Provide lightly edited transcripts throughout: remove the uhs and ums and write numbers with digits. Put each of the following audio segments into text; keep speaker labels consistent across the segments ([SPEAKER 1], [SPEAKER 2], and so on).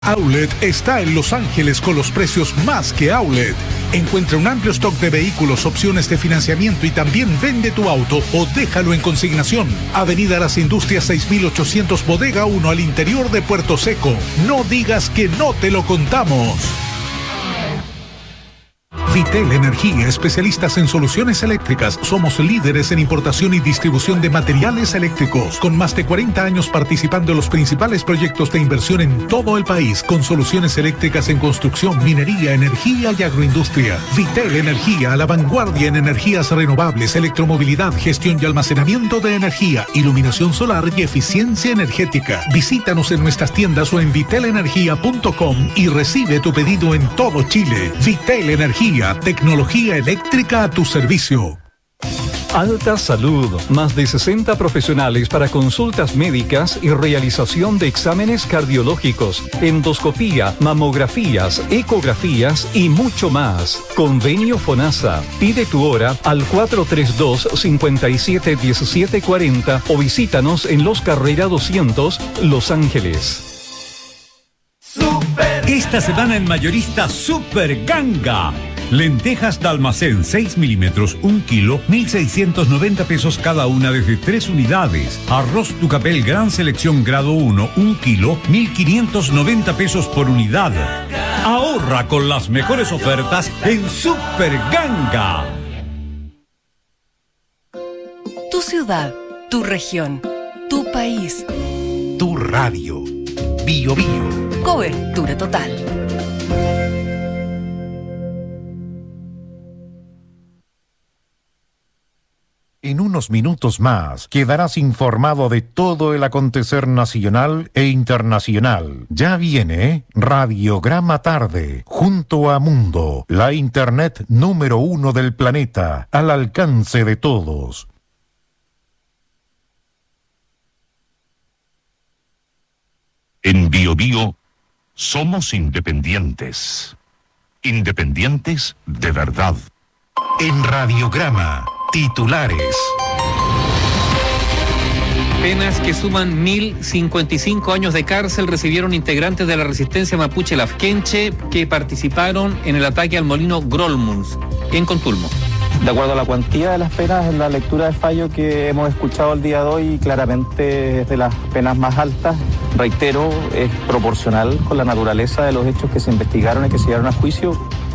[SPEAKER 1] Outlet está en Los Ángeles con los precios más que Outlet. Encuentra un amplio stock de vehículos, opciones de financiamiento y también vende tu auto o déjalo en consignación. Avenida Las Industrias 6800 Bodega 1 al interior de Puerto Seco. No digas que no te lo contamos. Vitel Energía, especialistas en soluciones eléctricas. Somos líderes en importación y distribución de materiales eléctricos, con más de 40 años participando en los principales proyectos de inversión en todo el país, con soluciones eléctricas en construcción, minería, energía y agroindustria. Vitel Energía, a la vanguardia en energías renovables, electromovilidad, gestión y almacenamiento de energía, iluminación solar y eficiencia energética. Visítanos en nuestras tiendas o en vitelenergia.com y recibe tu pedido en todo Chile. Vitel Energía, tecnología eléctrica a tu servicio.
[SPEAKER 2] Alta Salud, más de 60 profesionales para consultas médicas y realización de exámenes cardiológicos, endoscopía, mamografías, ecografías y mucho más. Convenio FONASA. Pide tu hora al 432-571740 o visítanos en Los Carrera 200, Los Ángeles.
[SPEAKER 3] Esta semana en Mayorista Super Ganga. Lentejas de almacén 6 milímetros, 1 kilo, 1.690 pesos cada una desde 3 unidades. Arroz Tucapel Gran Selección Grado 1, 1 kilo, 1.590 pesos por unidad. Ahorra con las mejores ofertas en Super Ganga.
[SPEAKER 4] Tu ciudad, tu región, tu país.
[SPEAKER 1] Tu radio. Bio Bio.
[SPEAKER 4] Cobertura total.
[SPEAKER 5] En unos minutos más quedarás informado de todo el acontecer nacional e internacional. Ya viene Radiograma Tarde, junto a Mundo, la internet número 1 del planeta, al alcance de todos.
[SPEAKER 6] En Bio Bio somos independientes. Independientes de verdad.
[SPEAKER 5] En Radiograma, titulares.
[SPEAKER 7] Penas que suman 1.055 años de cárcel recibieron integrantes de la resistencia mapuche Lafkenche que participaron en el ataque al molino Grolmunds en Contulmo.
[SPEAKER 8] De acuerdo a la cuantía de las penas, en la lectura de fallo que hemos escuchado el día de hoy, claramente es de las penas más altas. Reitero, es proporcional con la naturaleza de los hechos que se investigaron y que se llevaron a juicio.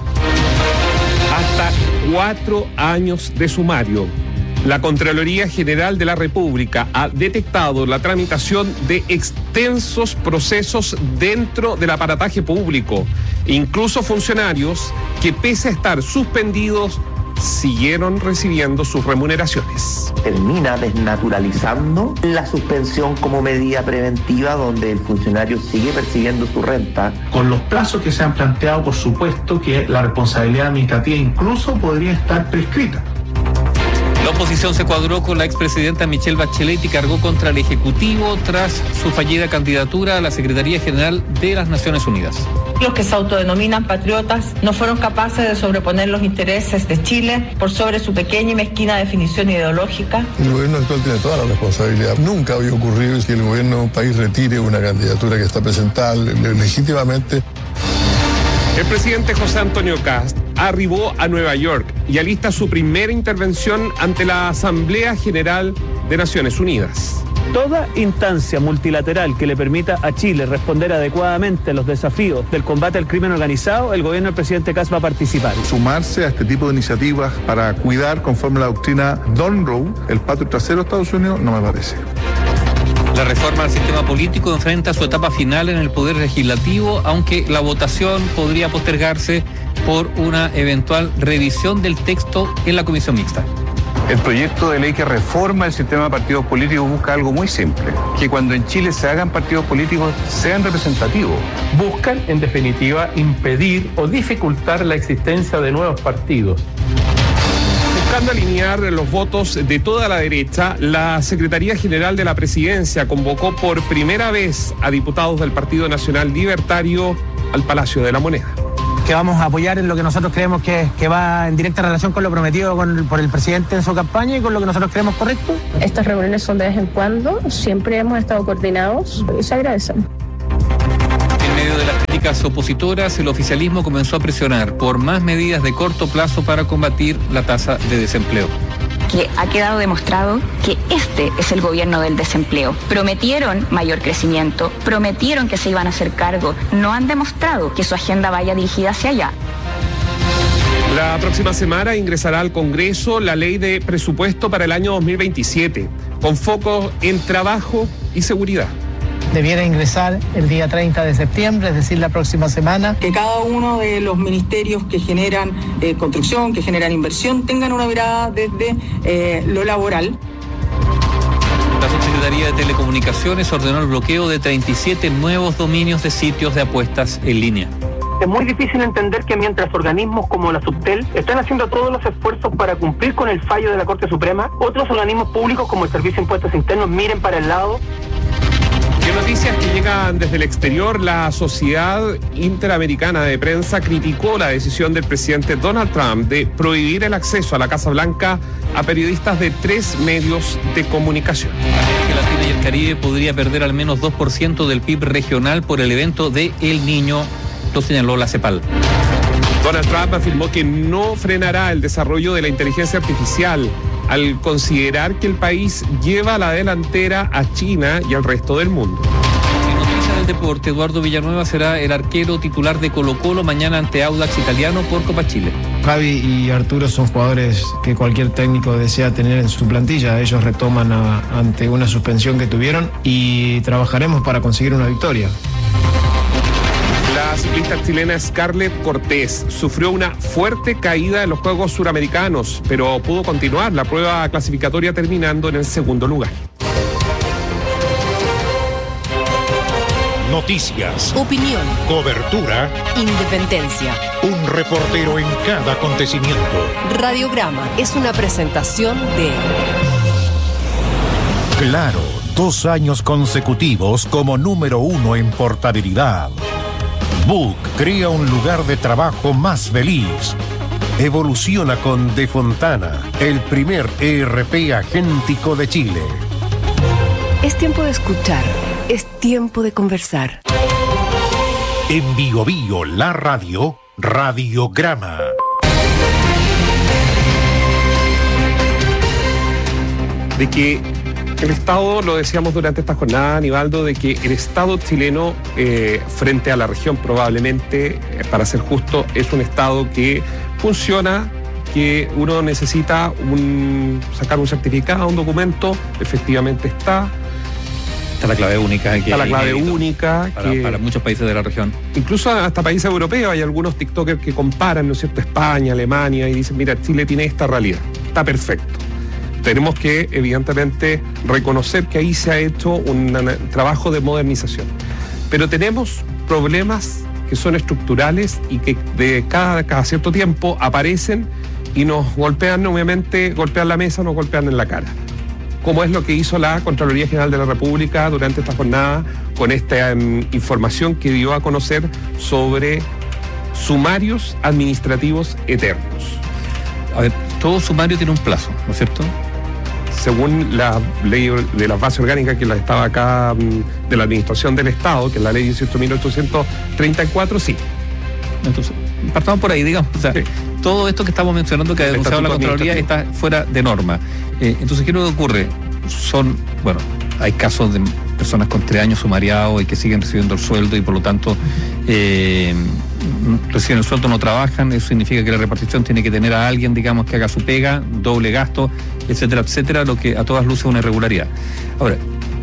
[SPEAKER 9] Hasta 4 años de sumario. La Contraloría General de la República ha detectado la tramitación de extensos procesos dentro del aparataje público, incluso funcionarios que, pese a estar suspendidos, siguieron recibiendo sus remuneraciones.
[SPEAKER 10] Termina desnaturalizando la suspensión como medida preventiva, donde el funcionario sigue percibiendo su renta.
[SPEAKER 11] Con los plazos que se han planteado, por supuesto que la responsabilidad administrativa incluso podría estar prescrita.
[SPEAKER 7] La oposición se cuadró con la expresidenta Michelle Bachelet y cargó contra el Ejecutivo tras su fallida candidatura a la Secretaría General de las Naciones Unidas.
[SPEAKER 12] Los que se autodenominan patriotas no fueron capaces de sobreponer los intereses de Chile por sobre su pequeña y mezquina definición ideológica.
[SPEAKER 13] El gobierno actual tiene toda la responsabilidad. Nunca había ocurrido que el gobierno de un país retire una candidatura que está presentada legítimamente.
[SPEAKER 9] El presidente José Antonio Kast arribó a Nueva York y alista su primera intervención ante la Asamblea General de Naciones Unidas.
[SPEAKER 14] Toda instancia multilateral que le permita a Chile responder adecuadamente a los desafíos del combate al crimen organizado, el gobierno del presidente Kast va a participar.
[SPEAKER 13] Sumarse a este tipo de iniciativas para cuidar, conforme a la doctrina Donroe, el patio trasero de Estados Unidos, no me parece.
[SPEAKER 7] La reforma al sistema político enfrenta su etapa final en el Poder Legislativo, aunque la votación podría postergarse por una eventual revisión del texto en la comisión mixta.
[SPEAKER 15] El proyecto de ley que reforma el sistema de partidos políticos busca algo muy simple, que cuando en Chile se hagan partidos políticos sean representativos.
[SPEAKER 16] Buscan, en definitiva, impedir o dificultar la existencia de nuevos partidos.
[SPEAKER 9] Buscando alinear los votos de toda la derecha, la Secretaría General de la Presidencia convocó por primera vez a diputados del Partido Nacional Libertario al Palacio de la Moneda.
[SPEAKER 17] Que vamos a apoyar en lo que nosotros creemos que va en directa relación con lo prometido por el presidente en su campaña y con lo que nosotros creemos correcto.
[SPEAKER 18] Estas reuniones son de vez en cuando, siempre hemos estado coordinados y se agradecen.
[SPEAKER 7] En medio de la políticas opositoras, el oficialismo comenzó a presionar por más medidas de corto plazo para combatir la tasa de desempleo.
[SPEAKER 18] Que ha quedado demostrado que este es el gobierno del desempleo. Prometieron mayor crecimiento, prometieron que se iban a hacer cargo, no han demostrado que su agenda vaya dirigida hacia allá.
[SPEAKER 9] La próxima semana ingresará al Congreso la ley de presupuesto para el año 2027, con foco en trabajo y seguridad.
[SPEAKER 17] Debiera ingresar el día 30 de septiembre, es decir, la próxima semana.
[SPEAKER 19] Que cada uno de los ministerios que generan construcción, que generan inversión, tengan una mirada desde lo laboral.
[SPEAKER 7] La Subsecretaría de Telecomunicaciones ordenó el bloqueo de 37 nuevos dominios de sitios de apuestas en línea.
[SPEAKER 20] Es muy difícil entender que mientras organismos como la Subtel están haciendo todos los esfuerzos para cumplir con el fallo de la Corte Suprema, otros organismos públicos como el Servicio de Impuestos Internos miren para el lado.
[SPEAKER 9] En noticias que llegan desde el exterior, la Sociedad Interamericana de Prensa criticó la decisión del presidente Donald Trump de prohibir el acceso a la Casa Blanca a periodistas de 3 medios de comunicación.
[SPEAKER 7] América Latina y el Caribe podría perder al menos 2% del PIB regional por el evento de El Niño, lo señaló la CEPAL.
[SPEAKER 9] Donald Trump afirmó que no frenará el desarrollo de la inteligencia artificial al considerar que el país lleva a la delantera a China y al resto del mundo.
[SPEAKER 7] En noticias del deporte, Eduardo Villanueva será el arquero titular de Colo-Colo mañana ante Audax Italiano por Copa Chile.
[SPEAKER 21] Javi y Arturo son jugadores que cualquier técnico desea tener en su plantilla. Ellos retoman ante una suspensión que tuvieron y trabajaremos para conseguir una victoria.
[SPEAKER 9] La ciclista chilena Scarlett Cortés sufrió una fuerte caída en los Juegos Suramericanos, pero pudo continuar la prueba clasificatoria terminando en el segundo lugar.
[SPEAKER 1] Noticias,
[SPEAKER 4] opinión,
[SPEAKER 1] cobertura,
[SPEAKER 4] independencia.
[SPEAKER 1] Un reportero en cada acontecimiento.
[SPEAKER 4] Radiograma es una presentación de
[SPEAKER 5] Claro, 2 años consecutivos como número 1 en portabilidad. Book crea un lugar de trabajo más feliz. Evoluciona con De Fontana, el primer ERP agéntico de Chile.
[SPEAKER 4] Es tiempo de escuchar, es tiempo de conversar.
[SPEAKER 1] En Bio Bio, la radio, Radiograma.
[SPEAKER 9] De que el Estado, lo decíamos durante esta jornada, Aníbaldo, de que el Estado chileno frente a la región probablemente, para ser justo, es un Estado que funciona, que uno necesita sacar un certificado, un documento, efectivamente está
[SPEAKER 7] la clave única.
[SPEAKER 9] Está la clave única.
[SPEAKER 7] Para muchos países de la región.
[SPEAKER 9] Incluso hasta países europeos hay algunos TikTokers que comparan, ¿no es cierto?, España, Alemania, y dicen, mira, Chile tiene esta realidad, está perfecto. Tenemos que, evidentemente, reconocer que ahí se ha hecho un trabajo de modernización. Pero tenemos problemas que son estructurales y que de cada cierto tiempo aparecen y nos golpean, obviamente, golpean la mesa, nos golpean en la cara. Como es lo que hizo la Contraloría General de la República durante esta jornada con esta información que dio a conocer sobre sumarios administrativos eternos.
[SPEAKER 7] A ver, todo sumario tiene un plazo, ¿no es cierto?
[SPEAKER 9] Según la ley de las bases orgánicas, que la estaba acá, de la Administración del Estado, que es la ley 18.834, sí.
[SPEAKER 7] Entonces, partamos por ahí, digamos. O sea, sí. Todo esto que estamos mencionando que ha denunciado la Contraloría está fuera de norma. Entonces, ¿qué es lo que ocurre? Hay casos de personas con 3 años sumariados y que siguen recibiendo el sueldo y por lo tanto reciben el sueldo, no trabajan. Eso significa que la repartición tiene que tener a alguien, digamos, que haga su pega, doble gasto, etcétera, etcétera, lo que a todas luces es una irregularidad. Ahora,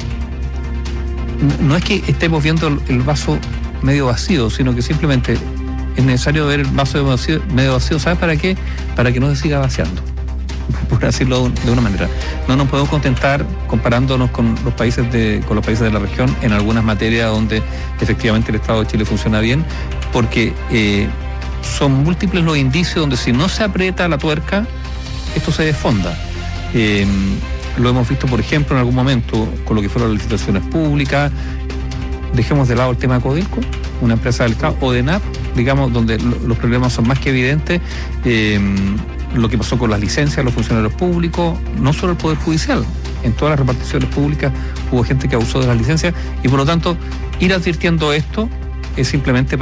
[SPEAKER 7] no es que estemos viendo el vaso medio vacío, sino que simplemente es necesario ver el vaso medio vacío. ¿Sabes para qué? Para que no se siga vaciando, por decirlo de una manera. No nos podemos contentar comparándonos con los países de la región en algunas materias donde efectivamente el Estado de Chile funciona bien, porque son múltiples los indicios donde si no se aprieta la tuerca, esto se desfonda. Lo hemos visto, por ejemplo, en algún momento con lo que fueron las licitaciones públicas. Dejemos de lado el tema de Codelco, una empresa del Estado, o de NAP, digamos, donde los problemas son más que evidentes. Lo que pasó con las licencias, los funcionarios públicos, no solo el Poder Judicial, en todas las reparticiones públicas hubo gente que abusó de las licencias y por lo tanto ir advirtiendo esto es simplemente